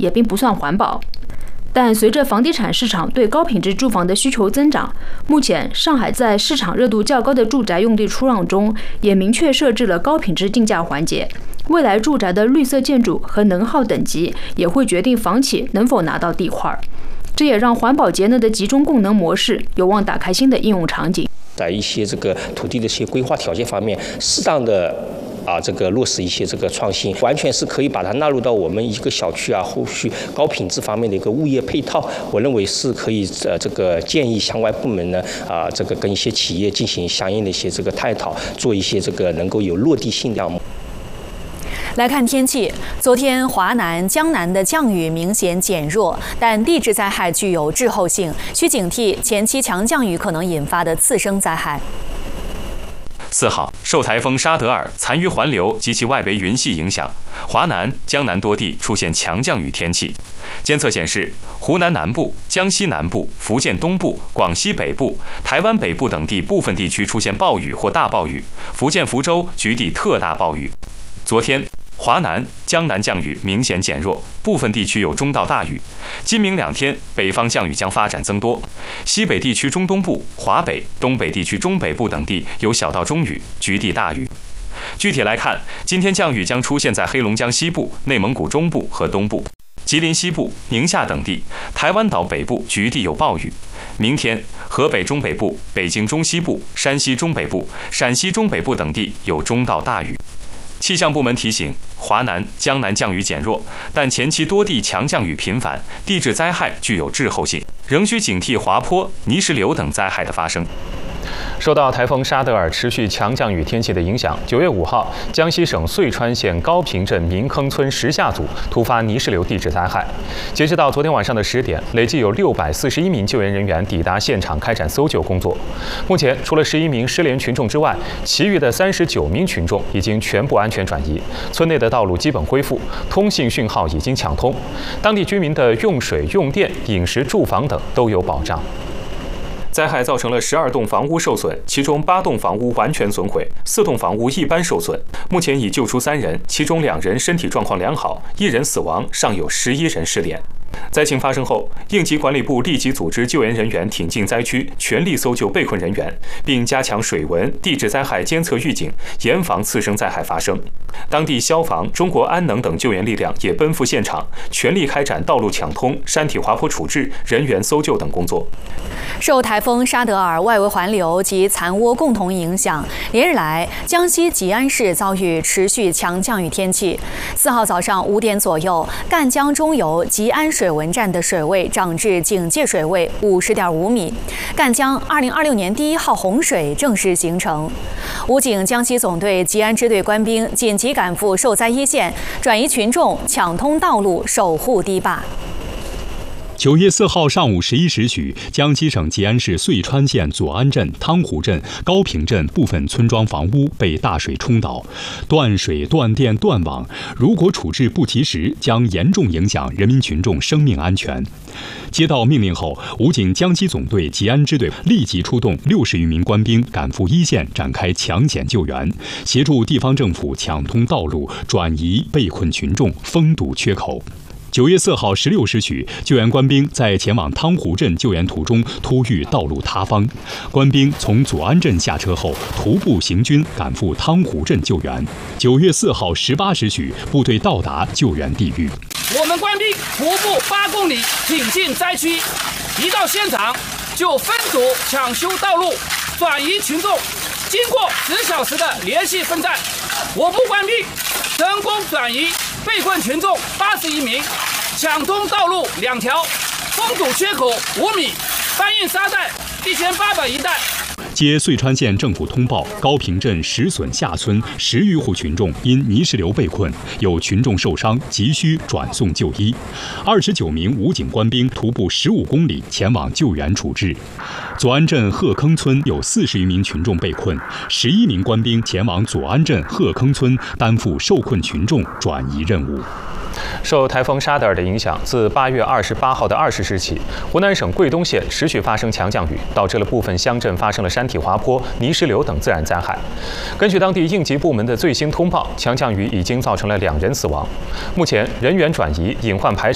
也并不算环保。但随着房地产市场对高品质住房的需求增长，目前上海在市场热度较高的住宅用地出让中，也明确设置了高品质定价环节。未来住宅的绿色建筑和能耗等级也会决定房企能否拿到地块，这也让环保节能的集中供能模式有望打开新的应用场景。 在一些这个土地的一些规划条件方面，适当的这个落实一些这个创新，完全是可以把它纳入到我们一个小区后续高品质方面的一个物业配套。我认为是可以这个建议相关部门呢这个跟一些企业进行相应的一些这个探讨，做一些这个能够有落地性的项目。 来看天气，昨天华南、江南的降雨明显减弱，但地质灾害具有滞后性，需警惕前期强降雨可能引发的次生灾害。 4号，受台风沙德尔残余环流及其外围云系影响，华南、江南多地出现强降雨天气。监测显示，湖南南部、江西南部、福建东部、广西北部、台湾北部等地部分地区出现暴雨或大暴雨，福建福州局地特大暴雨。昨天，华南、江南降雨明显减弱，部分地区有中到大雨。今明2天，北方降雨将发展增多，西北地区中东部、华北、东北地区中北部等地有小到中雨，局地大雨。具体来看，今天降雨将出现在黑龙江西部、内蒙古中部和东部、吉林西部、宁夏等地，台湾岛北部局地有暴雨。明天，河北中北部、北京中西部、山西中北部、陕西中北部等地有中到大雨。气象部门提醒，华南、江南降雨减弱，但前期多地强降雨频繁，地质灾害具有滞后性，仍需警惕滑坡、泥石流等灾害的发生。 受到台风沙德尔持续强降雨天气的影响，9月5号，江西省遂川县高坪镇民坑村石下组突发泥石流地质灾害。截止到昨天晚上的10点，累计有641名救援人员抵达现场开展搜救工作。目前，除了11名失联群众之外，其余的39名群众已经全部安全转移，村内的道路基本恢复，通信讯号已经抢通，当地居民的用水、用电、饮食、住房等都有保障。灾害造成了12栋房屋受损，其中8栋房屋完全损毁，4栋房屋一般受损。目前已救出3人，其中2人身体状况良好，1人死亡，尚有11人失联。灾情发生后，应急管理部立即组织救援人员挺进灾区，全力搜救被困人员，并加强水文、地质灾害监测预警，严防次生灾害发生。当地消防、中国安能等救援力量也奔赴现场，全力开展道路抢通、山体滑坡处置、人员搜救等工作。 受台风沙德尔外围环流及残涡共同影响，连日来，江西吉安市遭遇持续强降雨天气。4号早上5点左右，赣江中游吉安水文站的水位涨至警戒水位50.5米，赣江2026年第1号洪水正式形成。武警江西总队吉安支队官兵紧急赶赴受灾一线，转移群众，抢通道路，守护堤坝。 9月4号上午11时许，江西省吉安市遂川县左安镇、汤湖镇、高坪镇部分村庄房屋被大水冲倒，断水、断电、断网，如果处置不及时，将严重影响人民群众生命安全。接到命令后，武警江西总队吉安支队立即出动60余名官兵赶赴一线，展开抢险救援，协助地方政府抢通道路，转移被困群众，封堵缺口。9月4号16时许，救援官兵在前往汤湖镇救援途中突遇道路塌方，官兵从左安镇下车后徒步行军赶赴汤湖镇救援。9月4号18时许，部队到达救援地域。 我们官兵徒步8公里挺进灾区，一到现场就分组抢修道路，转移群众。经过10小时的联系奋战，我部官兵成功转移被困群众81名，抢通道路2条，封堵缺口5米，搬运沙袋1801袋。 接遂川县政府通报，高坪镇石笋下村10余户群众因泥石流被困，有群众受伤，急需转送就医。29名武警官兵徒步15公里前往救援处置。左安镇鹤坑村有40余名群众被困，11名官兵前往左安镇鹤坑村担负受困群众转移任务。 受台风沙德尔的影响，自8月28号的20时起，湖南省贵东县持续发生强降雨，导致了部分乡镇发生了山体滑坡、泥石流等自然灾害。根据当地应急部门的最新通报，强降雨已经造成了2人死亡。目前人员转移，隐患排查。